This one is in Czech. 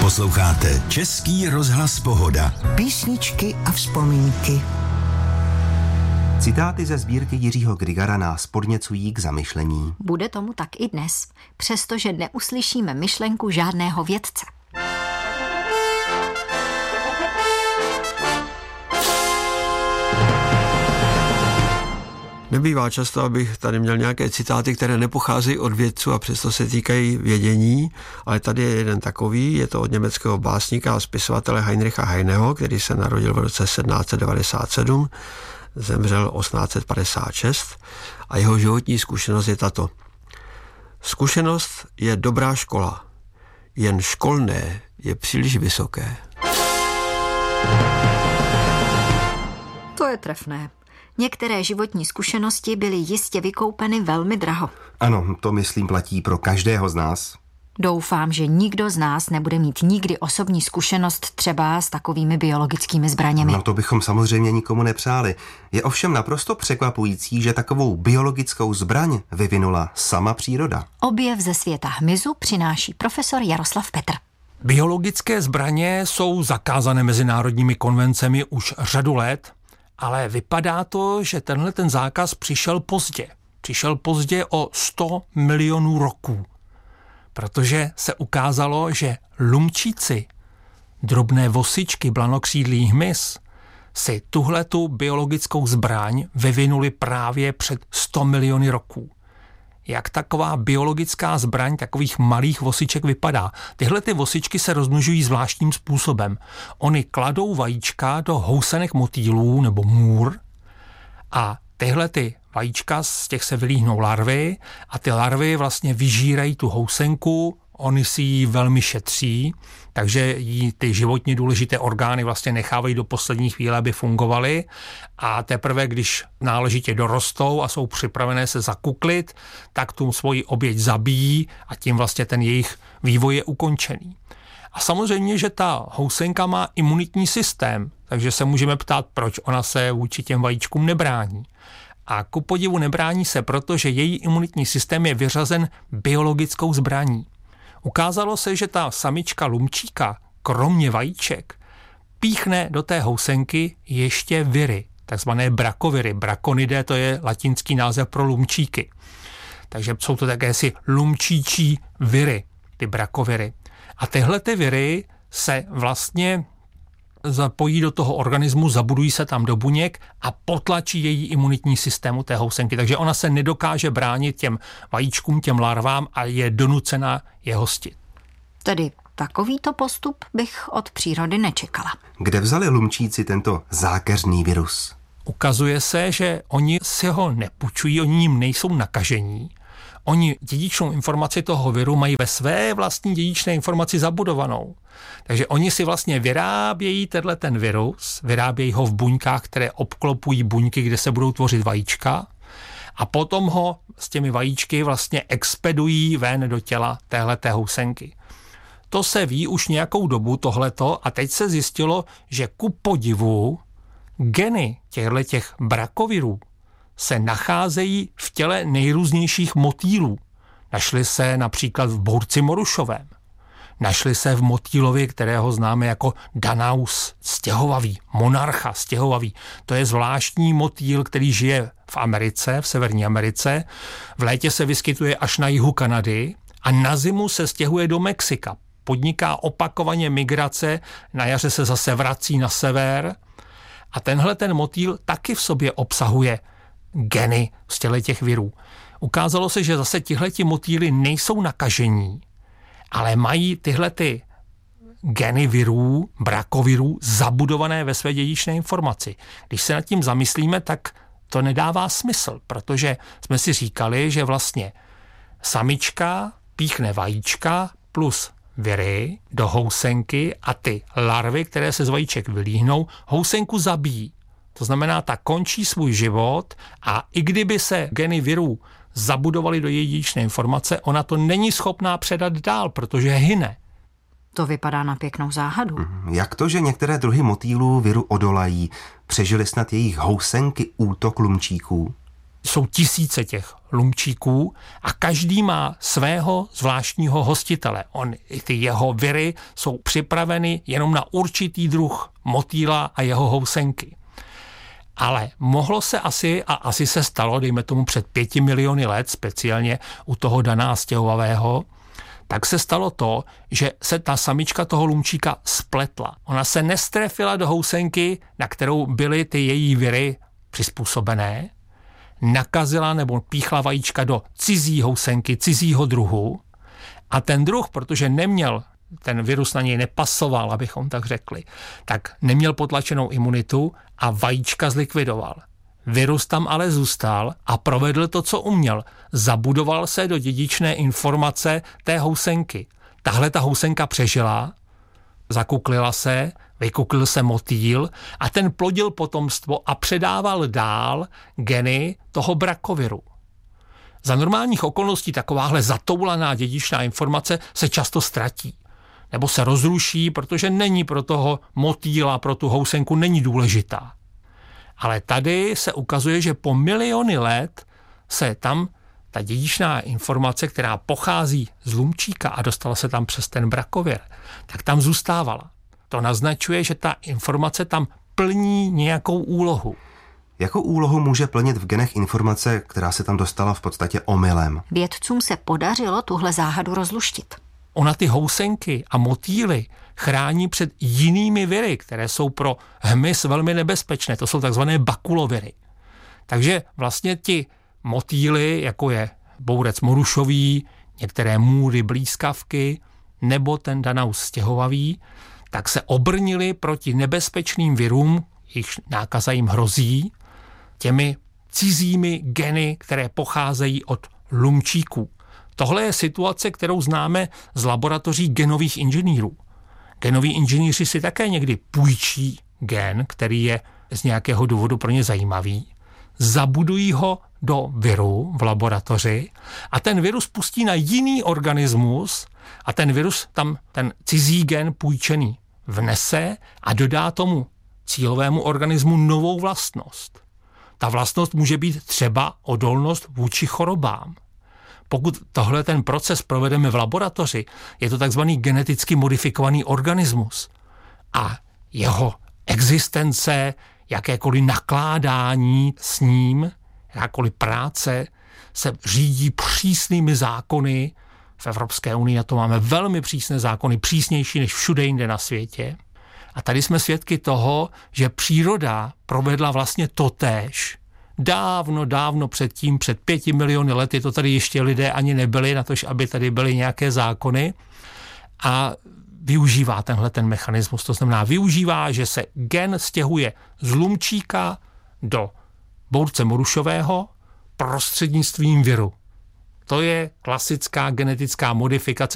Posloucháte Český rozhlas Pohoda. Písničky a vzpomínky. Citáty ze sbírky Jiřího Grigara nás podněcují k zamyšlení. Bude tomu tak i dnes, přestože neuslyšíme myšlenku žádného vědce. Nebývá často, abych tady měl nějaké citáty, které nepocházejí od vědců a přesto se týkají vědění, ale tady je jeden takový, je to od německého básníka a spisovatele Heinricha Heineho, který se narodil v roce 1797, zemřel 1856 a jeho životní zkušenost je tato. Zkušenost je dobrá škola, jen školné je příliš vysoké. To je trefné. Některé životní zkušenosti byly jistě vykoupeny velmi draho. Ano, to myslím platí pro každého z nás. Doufám, že nikdo z nás nebude mít nikdy osobní zkušenost třeba s takovými biologickými zbraněmi. No to bychom samozřejmě nikomu nepřáli. Je ovšem naprosto překvapující, že takovou biologickou zbraň vyvinula sama příroda. Objev ze světa hmyzu přináší profesor Jaroslav Petr. Biologické zbraně jsou zakázané mezinárodními konvencemi už řadu let, ale vypadá to, že tenhle ten zákaz přišel pozdě. Přišel pozdě o 100 milionů roků. Protože se ukázalo, že lumčíci, drobné vosičky, blanokřídlý hmyz, si tuhletu biologickou zbraň vyvinuli právě před 100 miliony roků. Jak taková biologická zbraň takových malých vosiček vypadá? Tyhle ty vosičky se rozmnožují zvláštním způsobem. Oni kladou vajíčka do housenek motýlů nebo můr a tyhle ty vajíčka, z těch se vylíhnou larvy a ty larvy vlastně vyžírají tu housenku, oni si ji velmi šetří, takže jí ty životně důležité orgány vlastně nechávají do poslední chvíle, aby fungovaly a teprve, když náležitě dorostou a jsou připravené se zakuklit, tak tu svoji oběť zabijí a tím vlastně ten jejich vývoj je ukončený. A samozřejmě, že ta housenka má imunitní systém, takže se můžeme ptát, proč ona se vůči těm vajíčkům nebrání. A ku podivu nebrání se, protože její imunitní systém je vyřazen biologickou zbraní. Ukázalo se, že ta samička lumčíka, kromě vajíček, píchne do té housenky ještě viry, takzvané brakoviry. Brakonidé, to je latinský název pro lumčíky. Takže jsou to jakési lumčíčí viry, ty brakoviry. A tyhle ty viry se vlastně zapojí do toho organismu, zabudují se tam do buněk a potlačí její imunitní systému té housenky. Takže ona se nedokáže bránit těm vajíčkům, těm larvám a je donucena je hostit. Tedy takovýto postup bych od přírody nečekala. Kde vzali lumčíci tento zákeřný virus? Ukazuje se, že oni si ho nepůjčují, oni jim nejsou nakažení. Oni dědičnou informaci toho viru mají ve své vlastní dědičné informaci zabudovanou. Takže oni si vlastně vyrábějí ten virus, vyrábějí ho v buňkách, které obklopují buňky, kde se budou tvořit vajíčka a potom ho s těmi vajíčky vlastně expedují ven do těla téhleté housenky. To se ví už nějakou dobu tohleto a teď se zjistilo, že ku podivu geny těch brakovirů se nacházejí v těle nejrůznějších motýlů. Našly se například v bourci morušovém. Našli se v motýlovi, kterého známe jako Danaus stěhovavý, monarcha stěhovavý. To je zvláštní motýl, který žije v Americe, v Severní Americe. V létě se vyskytuje až na jihu Kanady a na zimu se stěhuje do Mexika. Podniká opakovaně migrace, na jaře se zase vrací na sever a tenhle ten motýl taky v sobě obsahuje geny z těch virů. Ukázalo se, že zase tihleti motýly nejsou nakažení, ale mají tyhle ty geny virů, brakovirů, zabudované ve své dědičné informaci. Když se nad tím zamyslíme, tak to nedává smysl, protože jsme si říkali, že vlastně samička píchne vajíčka plus viry do housenky a ty larvy, které se z vajíček vylíhnou, housenku zabijí. To znamená, ta končí svůj život a i kdyby se geny virů zabudovaly do její dědičné informace, ona to není schopná předat dál, protože hyne. To vypadá na pěknou záhadu. Jak to, že některé druhy motýlů viru odolají? Přežily snad jejich housenky útok lumčíků? jsou tisíce těch lumčíků a každý má svého zvláštního hostitele. Ty jeho viry jsou připraveny jenom na určitý druh motýla a jeho housenky. Ale mohlo se asi se stalo, dejme tomu před 5 miliony let, speciálně u toho Dana stěhovavého, tak se stalo to, že se ta samička toho lumčíka spletla. Ona se nestrefila do housenky, na kterou byly ty její viry přizpůsobené, nakazila nebo píchla vajíčka do cizí housenky, cizího druhu a ten druh, protože neměl, ten virus na něj nepasoval, abychom tak řekli, tak neměl potlačenou imunitu a vajíčka zlikvidoval. Virus tam ale zůstal a provedl to, co uměl. Zabudoval se do dědičné informace té housenky. Tahle ta housenka přežila, zakuklila se, vykuklil se motýl a ten plodil potomstvo a předával dál geny toho brakoviru. Za normálních okolností takováhle zatoulaná dědičná informace se často ztratí nebo se rozruší, protože není pro toho motýla, pro tu housenku není důležitá. Ale tady se ukazuje, že po miliony let se tam ta dědičná informace, která pochází z lumčíka a dostala se tam přes ten brakovir, tak tam zůstávala. To naznačuje, že ta informace tam plní nějakou úlohu. Jakou úlohu může plnit v genech informace, která se tam dostala v podstatě omylem? Vědcům se podařilo tuhle záhadu rozluštit. Ona ty housenky a motýly chrání před jinými viry, které jsou pro hmyz velmi nebezpečné. To jsou takzvané bakuloviry. Takže vlastně ti motýly, jako je bourec morušový, některé můry blízkavky nebo ten danaus stěhovavý, tak se obrnili proti nebezpečným virům, jejichž nákaza jim hrozí, těmi cizími geny, které pocházejí od lumčíků. Tohle je situace, kterou známe z laboratoří genových inženýrů. Genoví inženýři si také někdy půjčí gen, který je z nějakého důvodu pro ně zajímavý, zabudují ho do viru v laboratoři a ten virus pustí na jiný organismus a ten virus tam ten cizí gen půjčený vnese a dodá tomu cílovému organismu novou vlastnost. Ta vlastnost může být třeba odolnost vůči chorobám. Pokud tohle ten proces provedeme v laboratoři, je to takzvaný geneticky modifikovaný organismus a jeho existence, jakékoliv nakládání s ním, jakákoliv práce se řídí přísnými zákony. V Evropské unii na to máme velmi přísné zákony, přísnější než všude jinde na světě. A tady jsme svědky toho, že příroda provedla vlastně totéž. Dávno předtím, před 5 miliony lety, to tady ještě lidé ani nebyli, na to, aby tady byly nějaké zákony a využívá tenhle ten mechanismus. To znamená, využívá, že se gen stěhuje z lumčíka do bource morušového prostřednictvím viru. To je klasická genetická modifikace